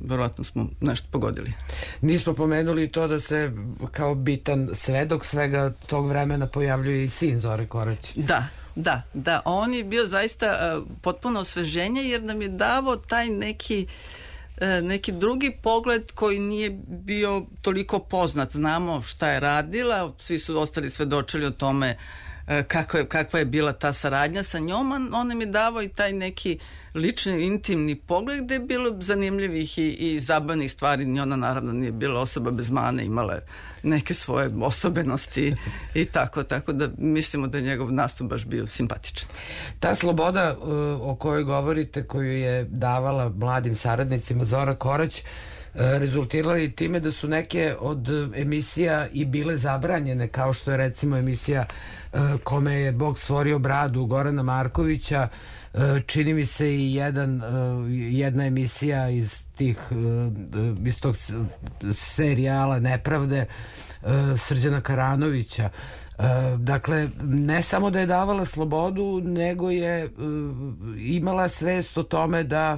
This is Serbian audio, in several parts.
verovatno smo nešto pogodili. Nismo pomenuli to da se kao bitan svedok svega tog vremena pojavljuje i sin Zore Korać. Da, on je bio zaista potpuno osveženje, jer nam je davao taj neki drugi pogled koji nije bio toliko poznat. Znamo šta je radila, svi su ostali svedočili o tome kakva je bila ta saradnja sa njom, on nam je davao i taj neki lični, intimni pogled gde je bilo zanimljivih i zabavnih stvari. Ona naravno nije bila osoba bez mane, imala je neke svoje osobenosti i tako da mislimo da je njegov nastup baš bio simpatičan. Ta sloboda o kojoj govorite, koju je davala mladim saradnicima Zora Korać, rezultirala i time da su neke od emisija i bile zabranjene, kao što je recimo emisija kome je Bog stvorio bradu Gorana Markovića, čini mi se i jedna emisija iz tog serijala Nepravde Srđana Karanovića. Dakle, ne samo da je davala slobodu, nego je imala svest o tome da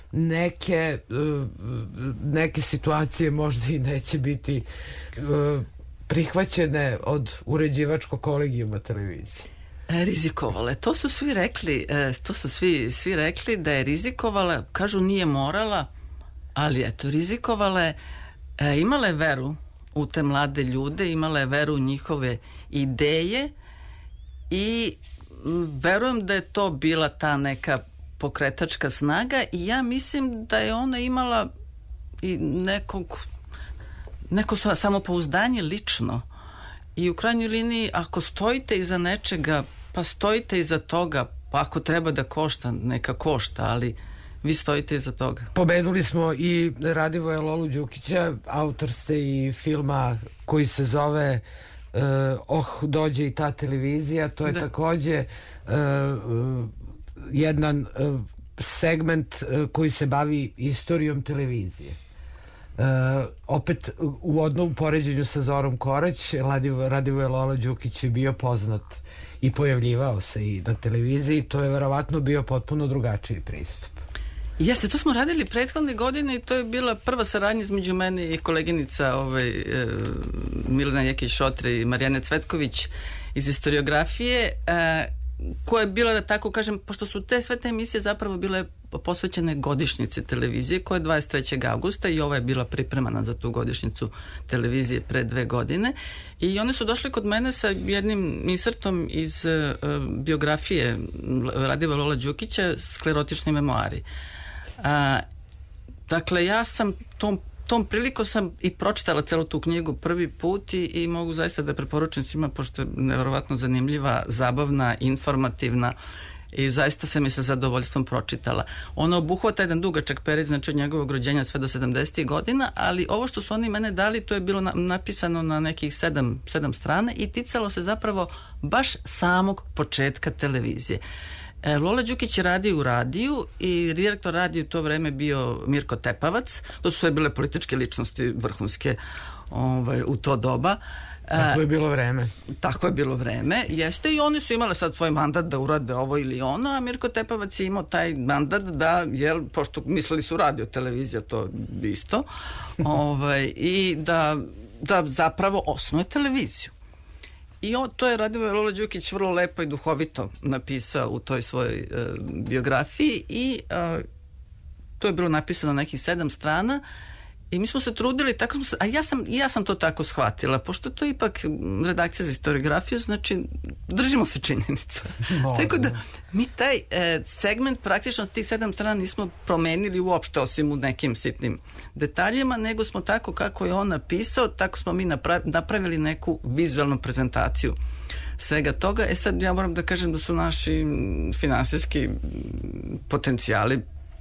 neke situacije možda i neće biti prihvaćene od uređivačkog kolegijuma televizije. Rizikovala. To su svi rekli da je rizikovala, kažu nije morala, ali eto, rizikovala je, imala je veru u te mlade ljude, imala je veru u njihove ideje i verujem da je to bila ta neka pokretačka snaga i ja mislim da je ona imala i neko samopouzdanje lično i u krajnjoj liniji ako stojite iza nečega, pa stojite iza toga, pa ako treba da košta, neka košta, ali vi stojite iza toga. Pomenuli smo i Radivoja Lolu Đukića, autor ste i filma koji se zove dođe i ta televizija, to je takođe jedan segment koji se bavi istorijom televizije. Opet u poređenju sa Zorom Korać, Radivoje Lola Đukić je bio poznat i pojavljivao se i na televiziji, to je verovatno bio potpuno drugačiji pristup. Jeste, to smo radili prethodne godine i to je bila prva saradnja između mene i koleginica Milena Jekić-Šotre i Marijane Cvetković iz istoriografije, koja je bila, da tako kažem, pošto su sve te emisije zapravo bile posvećene godišnjici televizije, koja je 23. augusta i ova je bila pripremana za tu godišnjicu televizije pre 2 godine i oni su došli kod mene sa jednim insertom iz biografije Radivoja Lola Đukića, Sklerotični memoari. Dakle, ja sam tom prilikom sam i pročitala celu tu knjigu prvi put i mogu zaista da preporučim svima, pošto je neverovatno zanimljiva, zabavna, informativna i zaista sam je sa zadovoljstvom pročitala. Ona obuhvata jedan dugačak period, znači od njegovog rođenja sve do 70. godina, ali ovo što su oni mene dali, to je bilo napisano na nekih 7 strana i ticalo se zapravo baš samog početka televizije. Lola Đukić je radio u radiju i direktor radija u to vreme bio Mirko Tepavac. To su sve bile političke ličnosti vrhunske u to doba. Tako je bilo vreme. Tako je bilo vreme, jeste, i oni su imali sad svoj mandat da urade ovo ili ono, a Mirko Tepavac je imao taj mandat da, pošto mislili su radio televizija, to isto, i da zapravo osnuje televiziju. I to je Radivoje Lola Đukić vrlo lepo i duhovito napisao u toj svojoj biografiji i to je bilo napisano na nekih 7 strana i mi smo se trudili, ja sam to tako shvatila, pošto to je ipak redakcija za historiografiju, znači držimo se činjenica. Tako da mi taj segment praktično tih 7 strana nismo promenili uopšte, osim u nekim sitnim detaljima, nego smo tako kako je on napisao, tako smo mi napravili neku vizualnu prezentaciju svega toga. Sad ja moram da kažem da su naši finansijski potencijali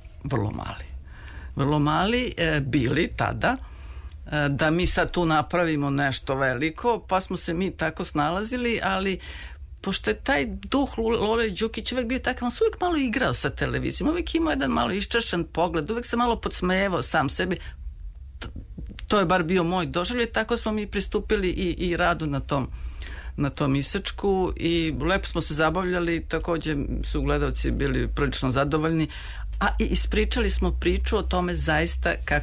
vrlo mali bili tada, da mi sad tu napravimo nešto veliko, pa smo se mi tako snalazili, ali pošto je taj duh Lole Đukić uvek bio takav, on se uvek malo igrao sa televizijom, uvek imao jedan malo iščašan pogled, uvek se malo podsmejevao sam sebi, to je bar bio moj doživljaj, tako smo mi pristupili i radu na tom isečku i lepo smo se zabavljali, takođe su gledalci bili prilično zadovoljni, a i ispričali smo priču o tome zaista